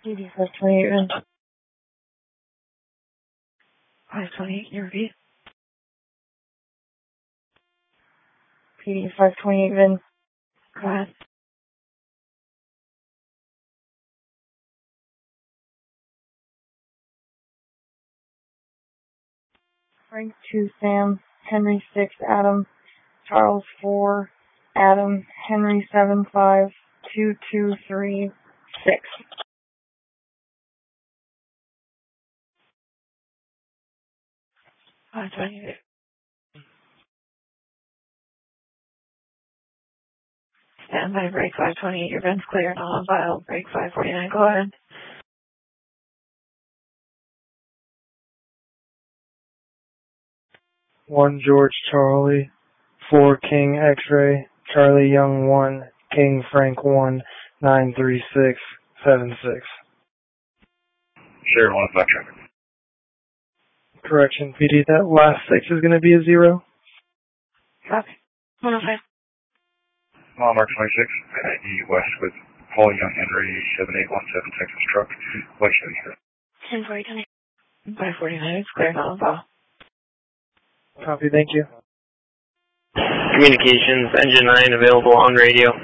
PD 528 Vince. 528, your repeat. PD 528 Vince. Go ahead. Frank 2 Sam, Henry 6 Adam, Charles 4 Adam, Henry 7 5, 2 2 3 6. Stand by, break 528, your vent's clear, not on file. Break 549, go ahead. 1 George Charlie, 4 King X-Ray, Charlie Young 1, King Frank 1, 93676. Share 1 5 traffic. Correction, PD, that last 6 is going to be a 0. Copy. 105. Mark 26, west with Paul Young Henry 7817 Texas truck, West 70. 1040, 549, it's clear, not on file. Copy, thank you. Communications, engine 9 available on radio.